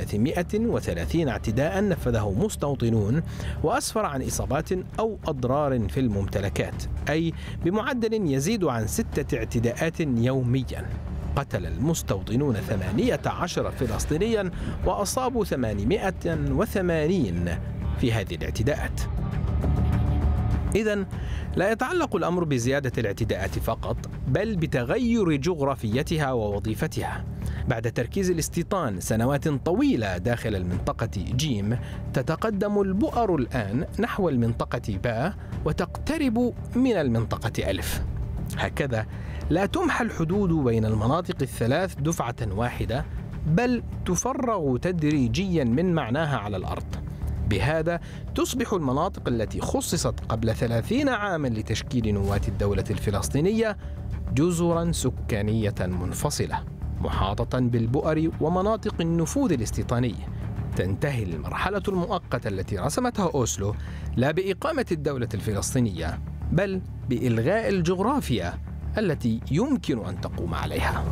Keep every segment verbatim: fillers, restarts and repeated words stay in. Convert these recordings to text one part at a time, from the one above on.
ثلاثمائة وثلاثين اعتداء نفذه مستوطنون، وأسفر عن إصابات أو أضرار في الممتلكات، أي بمعدل يزيد عن ستة اعتداءات يوميا. قتل المستوطنون ثمانية عشر فلسطينيا وأصابوا ثمانمائة وثمانين في هذه الاعتداءات. إذن لا يتعلق الأمر بزيادة الاعتداءات فقط، بل بتغير جغرافيتها ووظيفتها. بعد تركيز الاستيطان سنوات طويلة داخل المنطقة جيم، تتقدم البؤر الآن نحو المنطقة باء وتقترب من المنطقة ألف. هكذا لا تمحى الحدود بين المناطق الثلاث دفعة واحدة، بل تفرغ تدريجيا من معناها على الأرض. بهذا تصبح المناطق التي خصصت قبل ثلاثين عاما لتشكيل نواة الدولة الفلسطينية جزرا سكانية منفصلة محاطة بالبؤر ومناطق النفوذ الاستيطاني. تنتهي المرحلة المؤقتة التي رسمتها أوسلو لا بإقامة الدولة الفلسطينية، بل بإلغاء الجغرافيا التي يمكن أن تقوم عليها.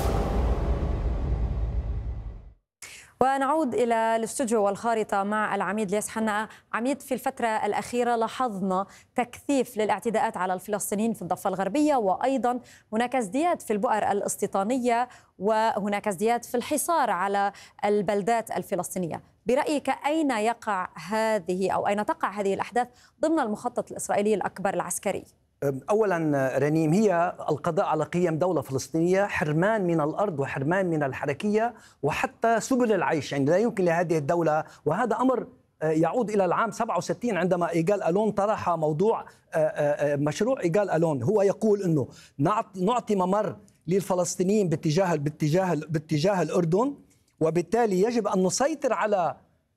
ونعود إلى الاستوديو والخارطة مع العميد لياس حناء. عميد، في الفترة الأخيرة لاحظنا تكثيف للاعتداءات على الفلسطينيين في الضفة الغربية، وأيضا هناك ازدياد في البؤر الاستيطانية، وهناك ازدياد في الحصار على البلدات الفلسطينية. برأيك أين يقع هذه أو أين تقع هذه الأحداث ضمن المخطط الإسرائيلي الأكبر العسكري؟ أولا رنيم، هي القضاء على قيم دولة فلسطينية، حرمان من الأرض وحرمان من الحركية وحتى سبل العيش. يعني لا يمكن لهذه الدولة، وهذا أمر يعود إلى العام سبعة وستين عندما إيجال ألون طرح موضوع مشروع إيجال ألون. هو يقول أنه نعطي ممر للفلسطينيين باتجاه باتجاه باتجاه الأردن، وبالتالي يجب أن نسيطر على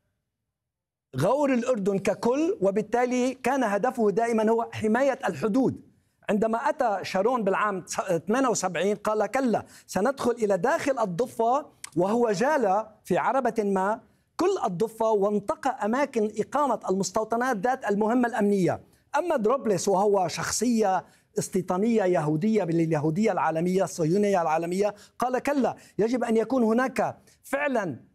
غور الأردن ككل، وبالتالي كان هدفه دائما هو حماية الحدود. عندما أتى شارون بالعام ثمانية وسبعين قال كلا، سندخل إلى داخل الضفة، وهو جال في عربة ما كل الضفة وانتقى أماكن إقامة المستوطنات ذات المهمة الأمنية. أما دروبلس وهو شخصية استيطانية يهودية باليهودية العالمية الصهيونية العالمية، قال كلا، يجب أن يكون هناك فعلا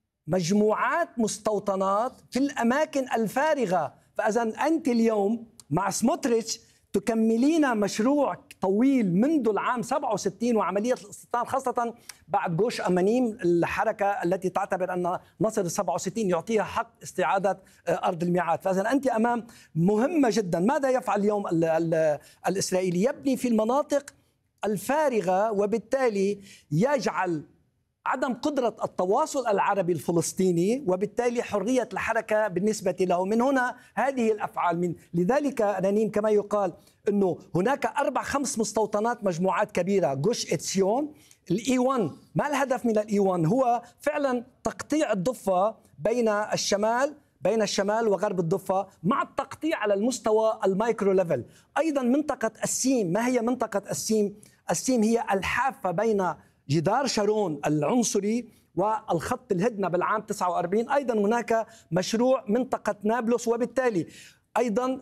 مجموعات مستوطنات في الأماكن الفارغة. فإذا أنت اليوم مع سموتريتش تكملين مشروع طويل منذ العام سبعة وستين وعملية الاستيطان، خاصة بعد جوش أمانيم، الحركة التي تعتبر أن نصر سبعة وستين يعطيها حق استعادة أرض الميعاد. فإذا أنت أمام مهمة جدا. ماذا يفعل اليوم ال ال الإسرائيلي؟ يبني في المناطق الفارغة، وبالتالي يجعل عدم قدرة التواصل العربي الفلسطيني، وبالتالي حرية الحركة بالنسبة له. من هنا هذه الأفعال. من لذلك رنين كما يقال أنه هناك أربع خمس مستوطنات، مجموعات كبيرة، جوش إتسيون، الإي واحد. ما الهدف من الإي واحد؟ هو فعلا تقطيع الضفة بين الشمال بين الشمال وغرب الضفة، مع التقطيع على المستوى المايكرو ليفل. أيضا منطقة السيم. ما هي منطقة السيم؟ السيم هي الحافة بين جدار شارون العنصري والخط الهدنة بالعام تسعة وأربعين. أيضا هناك مشروع منطقة نابلس، وبالتالي أيضا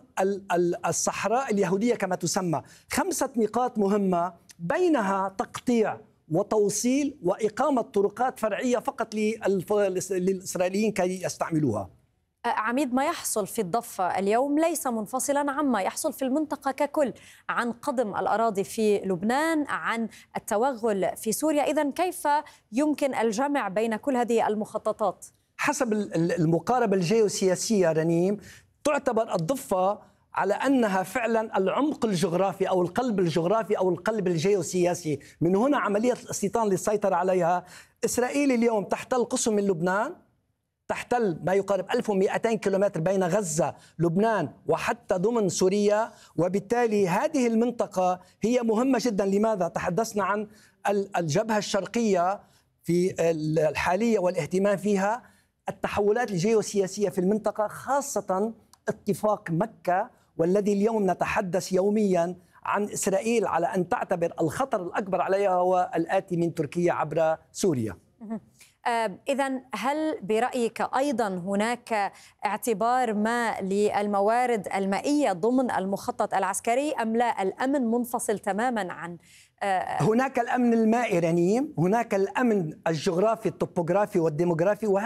الصحراء اليهودية كما تسمى. خمسة نقاط مهمة، بينها تقطيع وتوصيل وإقامة طرقات فرعية فقط للإسرائيليين كي يستعملوها. عميد، ما يحصل في الضفة اليوم ليس منفصلا عما يحصل في المنطقة ككل، عن قضم الأراضي في لبنان، عن التوغل في سوريا. إذن كيف يمكن الجمع بين كل هذه المخططات؟ حسب المقاربة الجيوسياسية رنيم، تعتبر الضفة على أنها فعلا العمق الجغرافي أو القلب الجغرافي أو القلب الجيوسياسي. من هنا عملية الاستيطان للسيطرة عليها. إسرائيل اليوم تحتل قسم من لبنان، تحتل ما يقارب ألف ومئتين كيلومتر بين غزة، لبنان، وحتى ضمن سوريا. وبالتالي هذه المنطقة هي مهمة جدا. لماذا؟ تحدثنا عن الجبهة الشرقية في الحالية والاهتمام فيها، التحولات الجيوسياسية في المنطقة، خاصة اتفاق مكة، والذي اليوم نتحدث يوميا عن إسرائيل على أن تعتبر الخطر الأكبر عليها هو الآتي من تركيا عبر سوريا. إذن هل برأيك أيضا هناك اعتبار ما للموارد المائية ضمن المخطط العسكري، أم لا الأمن منفصل تماما عن؟ هناك الأمن المائي رنيم، هناك الأمن الجغرافي الطبوغرافي والديموغرافي.